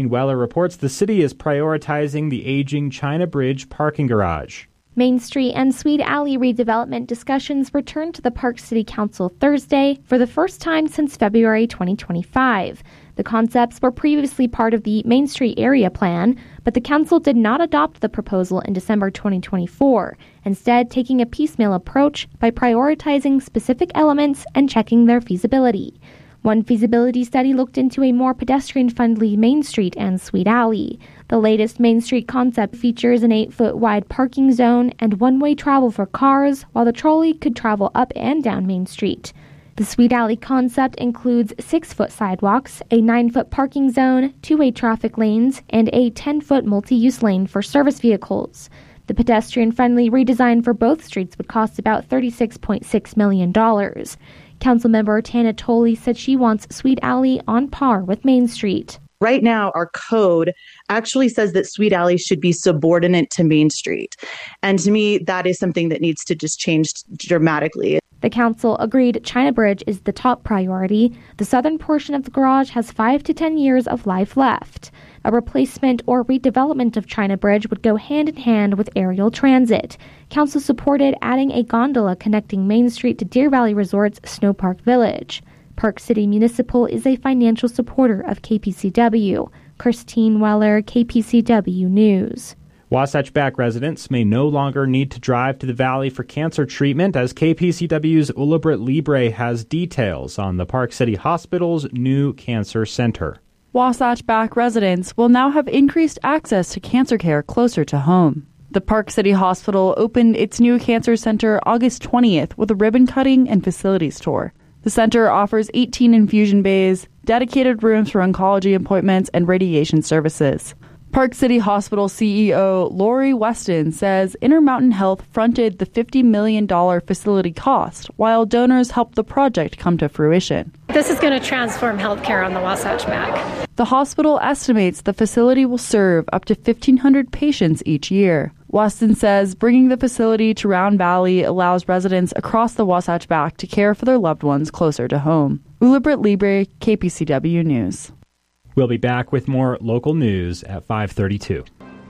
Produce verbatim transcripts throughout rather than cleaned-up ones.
Weller reports the city is prioritizing the aging China Bridge parking garage. Main Street and Sweet Alley redevelopment discussions returned to the Park City Council Thursday for the first time since February twenty twenty-five. The concepts were previously part of the Main Street Area Plan, but the council did not adopt the proposal in December twenty twenty-four, instead taking a piecemeal approach by prioritizing specific elements and checking their feasibility. One feasibility study looked into a more pedestrian-friendly Main Street and Sweet Alley. The latest Main Street concept features an eight-foot wide parking zone and one-way travel for cars, while the trolley could travel up and down Main Street. The Sweet Alley concept includes six-foot sidewalks, a nine-foot parking zone, two-way traffic lanes, and a ten-foot multi-use lane for service vehicles. The pedestrian-friendly redesign for both streets would cost about thirty-six point six million dollars. Councilmember Tana Tolley said she wants Sweet Alley on par with Main Street. Right now, our code actually says that Sweet Alley should be subordinate to Main Street. And to me, that is something that needs to just change dramatically. The council agreed China Bridge is the top priority. The southern portion of the garage has five to ten years of life left. A replacement or redevelopment of China Bridge would go hand in hand with aerial transit. Council supported adding a gondola connecting Main Street to Deer Valley Resort's Snow Park Village. Park City Municipal is a financial supporter of K P C W. Christine Weller, K P C W News. Wasatch Back residents may no longer need to drive to the valley for cancer treatment, as K P C W's Ulibrit Libre has details on the Park City Hospital's new cancer center. Wasatch Back residents will now have increased access to cancer care closer to home. The Park City Hospital opened its new cancer center August twentieth with a ribbon cutting and facilities tour. The center offers eighteen infusion bays, dedicated rooms for oncology appointments, and radiation services. Park City Hospital C E O Lori Weston says Intermountain Health fronted the fifty million dollars facility cost, while donors helped the project come to fruition. This is going to transform healthcare on the Wasatch Back. The hospital estimates the facility will serve up to fifteen hundred patients each year. Weston says bringing the facility to Round Valley allows residents across the Wasatch Back to care for their loved ones closer to home. Ulibrit Libre, K P C W News. We'll be back with more local news at five thirty-two.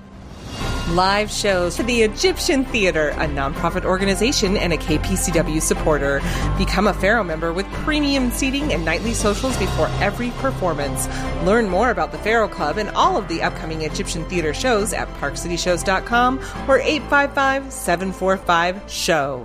Live shows for the Egyptian Theater, a nonprofit organization and a K P C W supporter. Become a Pharaoh member with premium seating and nightly socials before every performance. Learn more about the Pharaoh Club and all of the upcoming Egyptian Theater shows at park city shows dot com or eight five five, seven four five, S H O W.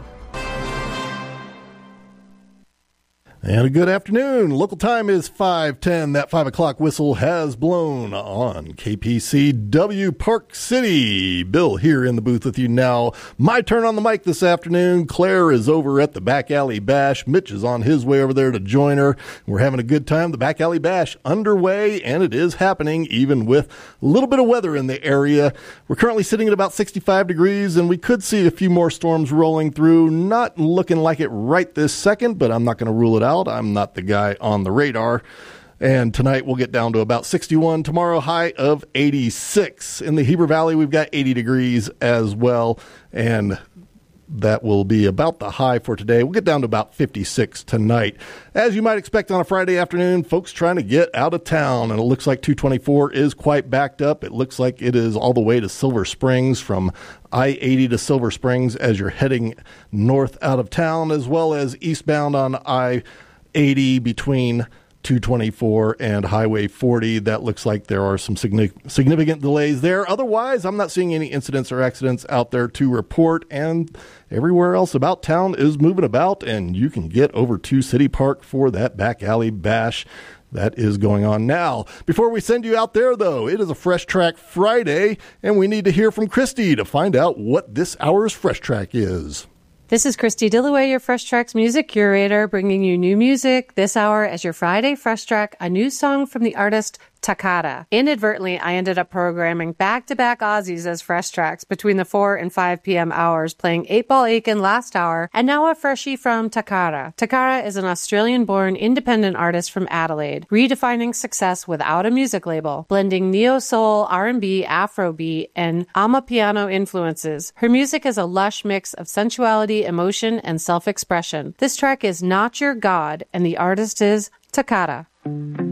And a good afternoon. Local time is five ten. That five o'clock whistle has blown on K P C W Park City. Bill here in the booth with you now. My turn on the mic this afternoon. Claire is over at the Back Alley Bash. Mitch is on his way over there to join her. We're having a good time. The Back Alley Bash underway, and it is happening even with a little bit of weather in the area. We're currently sitting at about sixty-five degrees, and we could see a few more storms rolling through. Not looking like it right this second, but I'm not going to rule it out. I'm not the guy on the radar. And tonight we'll get down to about sixty-one. Tomorrow, high of eighty-six. In the Heber Valley, we've got eighty degrees as well. And that will be about the high for today. We'll get down to about fifty-six tonight. As you might expect on a Friday afternoon, folks trying to get out of town. And it looks like two twenty-four is quite backed up. It looks like it is all the way to Silver Springs, from I eighty to Silver Springs as you're heading north out of town, as well as eastbound on I eighty between two twenty-four and Highway forty. That looks like there are some significant delays there. Otherwise, I'm not seeing any incidents or accidents out there to report, and everywhere else about town is moving about, and you can get over to City Park for that Back Alley Bash. That is going on now. Before we send you out there, though, it is a Fresh Track Friday, and we need to hear from Christy to find out what this hour's Fresh Track is. This is Christy Dillaway, your Fresh Tracks music curator, bringing you new music this hour as your Friday Fresh Track, a new song from the artist Takata. Inadvertently, I ended up programming back-to-back Aussies as Fresh Tracks between the four and five p.m. hours, playing eight Ball Aiken last hour, and now a freshie from Takara. Takara is an Australian-born independent artist from Adelaide, redefining success without a music label, blending neo-soul, R and B, Afrobeat, and Amapiano influences. Her music is a lush mix of sensuality, emotion, and self-expression. This track is Not Your God, and the artist is Takara.